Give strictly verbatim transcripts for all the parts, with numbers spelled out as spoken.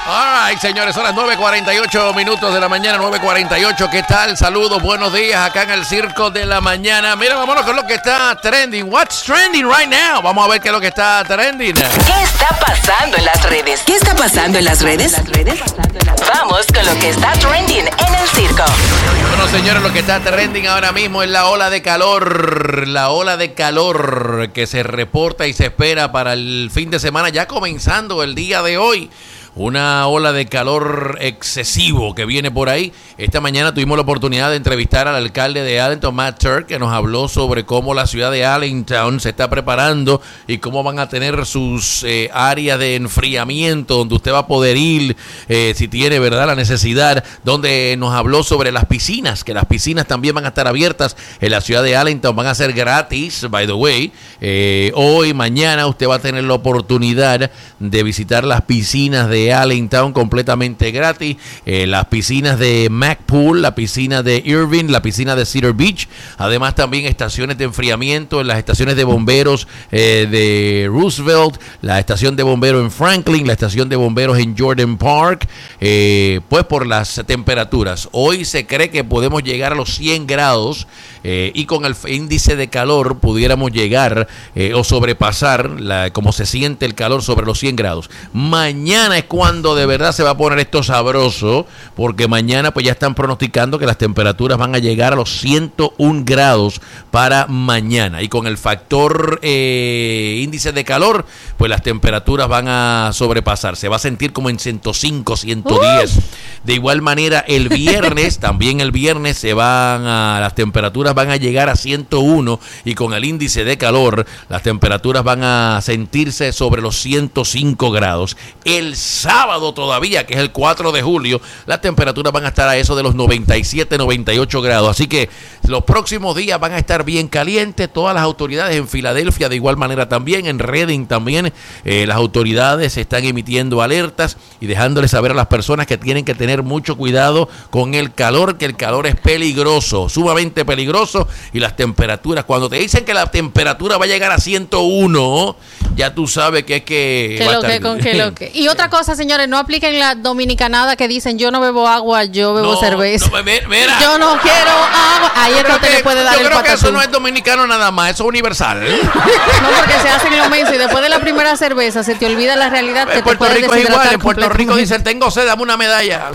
All right, señores, son las nueve cuarenta y ocho minutos de la mañana, nueve cuarenta y ocho. ¿Qué tal? Saludos, buenos días acá en el Circo de la Mañana. Mira, vámonos con lo que está trending. What's trending right now? Vamos a ver qué es lo que está trending. ¿Qué está pasando en las redes? ¿Qué está pasando en las redes? Vamos con lo que está trending en el circo. Bueno, señores, lo que está trending ahora mismo es la ola de calor. La ola de calor que se reporta y se espera para el fin de semana, ya comenzando el día de hoy. Una ola de calor excesivo que viene por ahí. Esta mañana tuvimos la oportunidad de entrevistar al alcalde de Allentown, Matt Turk, que nos habló sobre cómo la ciudad de Allentown se está preparando y cómo van a tener sus eh, áreas de enfriamiento donde usted va a poder ir eh, si tiene, ¿verdad?, la necesidad. Donde nos habló sobre las piscinas, que las piscinas también van a estar abiertas en la ciudad de Allentown. Van a ser gratis, by the way. Eh, hoy, mañana, usted va a tener la oportunidad de visitar las piscinas de Allentown completamente gratis, eh, las piscinas de McPool, la piscina de Irving, la piscina de Cedar Beach, además también estaciones de enfriamiento en las estaciones de bomberos eh, de Roosevelt, la estación de bomberos en Franklin, la estación de bomberos en Jordan Park, eh, pues por las temperaturas. Hoy se cree que podemos llegar a los cien grados eh, y con el índice de calor pudiéramos llegar eh, o sobrepasar la, como se siente el calor sobre los cien grados. Mañana es cuando de verdad se va a poner esto sabroso, porque mañana pues ya están pronosticando que las temperaturas van a llegar a los ciento uno grados para mañana, y con el factor eh, índice de calor, pues las temperaturas van a sobrepasar, se va a sentir como en ciento cinco, ciento diez. Uh. De igual manera el viernes, también el viernes se van a, las temperaturas van a llegar a ciento uno, y con el índice de calor las temperaturas van a sentirse sobre los ciento cinco grados. El sábado todavía, que es el cuatro de julio, las temperaturas van a estar a eso de los noventa y siete, noventa y ocho grados. Así que los próximos días van a estar bien calientes. Todas las autoridades en Filadelfia, de igual manera también, en Reading también, eh, las autoridades están emitiendo alertas y dejándoles saber a las personas que tienen que tener mucho cuidado con el calor, que el calor es peligroso, sumamente peligroso, y las temperaturas, cuando te dicen que la temperatura va a llegar a ciento uno, ya tú sabes que es que... Que lo que, con que lo que. Y otra cosa, señores, no apliquen la dominicanada que dicen yo no bebo agua, yo bebo no, cerveza. No, mira, yo no quiero agua. Ahí es que usted le puede dar yo el creo patatú. Que eso no es dominicano nada más, eso es universal. No, porque se hacen lo mismo y después de la primera cerveza se te olvida la realidad que en Puerto te Rico es igual, en Puerto Rico dicen tengo sed, dame una medalla.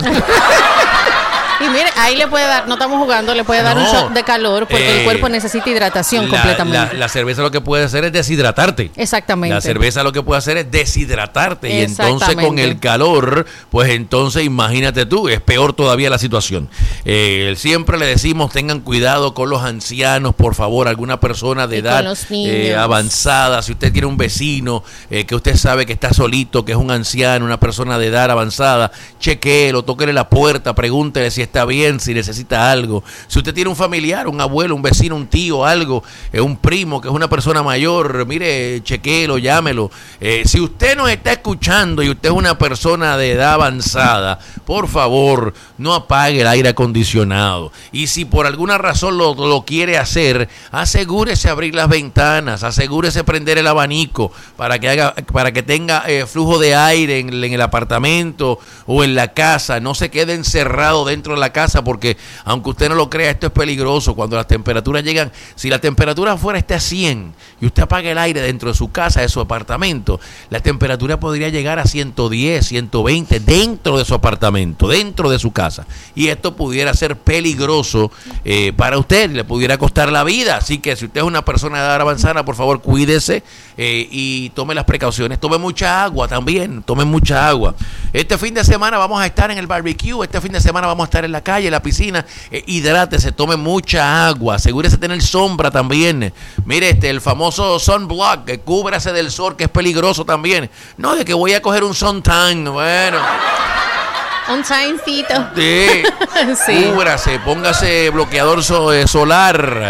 Y mire, ahí le puede dar, no estamos jugando, le puede dar no, un shot de calor porque eh, el cuerpo necesita hidratación la, completamente. La, la cerveza lo que puede hacer es deshidratarte. Exactamente. La cerveza lo que puede hacer es deshidratarte. Y entonces con el calor, pues entonces imagínate tú, es peor todavía la situación. Eh, siempre le decimos tengan cuidado con los ancianos, por favor, alguna persona de y edad eh, avanzada. Si usted tiene un vecino eh, que usted sabe que está solito, que es un anciano, una persona de edad avanzada, chequéelo, tóquele la puerta, pregúntele si está bien, si necesita algo. Si usted tiene un familiar, un abuelo, un vecino, un tío, algo, eh, un primo que es una persona mayor, mire, chequéelo, llámelo. Eh, si usted nos está escuchando y usted es una persona de edad avanzada, por favor, no apague el aire acondicionado. Y si por alguna razón lo, lo quiere hacer, asegúrese abrir las ventanas, asegúrese prender el abanico para que haga, para que tenga eh, flujo de aire en, en el apartamento o en la casa. No se quede encerrado dentro de la casa, porque aunque usted no lo crea, esto es peligroso. Cuando las temperaturas llegan, si la temperatura afuera está a cien y usted apaga el aire dentro de su casa, de su apartamento, la temperatura podría llegar a ciento diez, ciento veinte dentro de su apartamento, dentro de su casa, y esto pudiera ser peligroso eh, para usted, le pudiera costar la vida. Así que si usted es una persona de edad avanzada, por favor cuídese eh, y tome las precauciones, tome mucha agua también, tome mucha agua. Este fin de semana vamos a estar en el barbecue, este fin de semana vamos a estar en la calle, en la piscina, eh, hidrátese, tome mucha agua, asegúrese de tener sombra también. Mire, este, el famoso sunblock, que cúbrase del sol, que es peligroso también. No, de que voy a coger un suntan, bueno. Un tancito. Sí, sí. Cúbrase, póngase bloqueador so, eh, solar.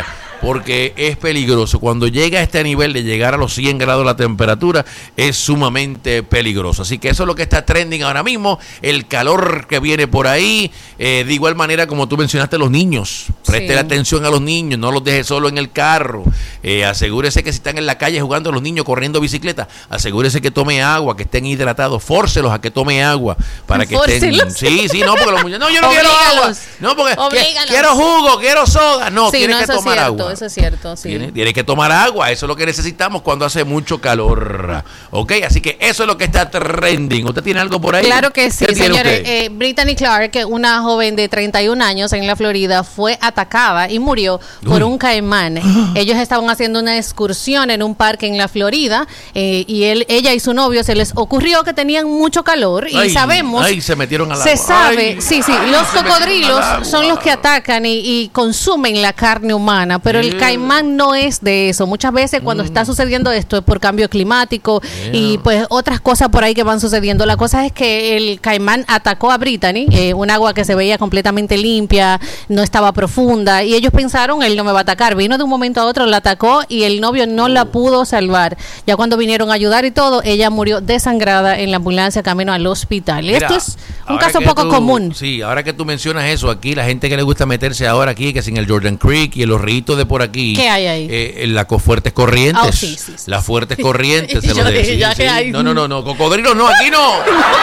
porque es peligroso. Cuando llega a este nivel de llegar a los cien grados la temperatura, es sumamente peligroso. Así que eso es lo que está trending ahora mismo, el calor que viene por ahí. Eh, de igual manera, como tú mencionaste, los niños. Preste sí. atención a los niños, no los deje solo en el carro. Eh, asegúrese que si están en la calle jugando los niños, corriendo bicicleta, asegúrese que tome agua, que estén hidratados, fórcelos a que tome agua para que ¿Fórcelos? estén. Sí, sí, no, porque los muchachos, no, yo no quiero agua. No, porque que, quiero jugo, quiero soda. No, sí, tienes no, que eso tomar es cierto, agua. Eso es cierto, sí. Tienes, tienes que tomar agua, eso es lo que necesitamos cuando hace mucho calor. Ok, así que eso es lo que está trending. ¿Usted tiene algo por ahí? Claro que sí, señores. Eh, Brittany Clark, una joven de treinta y un años en la Florida, fue atacada y murió por Uy. un caimán. Ellos estaban haciendo una excursión en un parque en la Florida eh, y él, ella y su novio se les ocurrió que tenían mucho calor y ay, sabemos, ay, se metieron al agua. Se sabe, ay, sí, sí, los cocodrilos son los que atacan y, y consumen la carne humana, pero yeah. el caimán no es de eso. Muchas veces cuando mm. está sucediendo esto es por cambio climático yeah. y pues otras cosas por ahí que van sucediendo. La cosa es que el caimán atacó a Brittany, eh, un agua que se veía completamente limpia, no estaba profunda y ellos pensaron, él no me va a atacar. Vino de un momento a otro, la atacó y el novio no la pudo salvar. Ya cuando vinieron a ayudar y todo, ella murió desangrada en la ambulancia camino al hospital. Mira, esto es un caso poco tú, común. Sí, ahora que tú mencionas eso, aquí la gente que le gusta meterse ahora aquí, que es en el Jordan Creek y en los ríos de por aquí. ¿Qué hay ahí? Eh, las fuertes corrientes. Oh, sí, sí, sí. Las fuertes corrientes. se yo los dije, ya sí, que sí. hay. No, no, no, no, cocodrilos no, aquí no.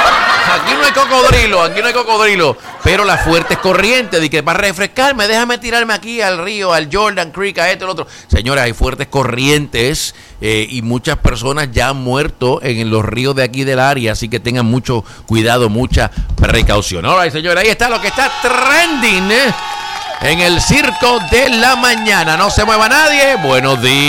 Aquí no hay cocodrilo, aquí no hay cocodrilo. Pero las fuertes corrientes, de que para refrescarme, déjame tirarme aquí al río, al Jordan Creek, a esto, al otro. Señores, hay fuertes corrientes eh, y muchas personas ya han muerto en los ríos de aquí del área, así que tengan mucho cuidado, mucha precaución. Ahora, right, señores, ahí está lo que está trending eh, en el circo de la mañana. No se mueva nadie. Buenos días.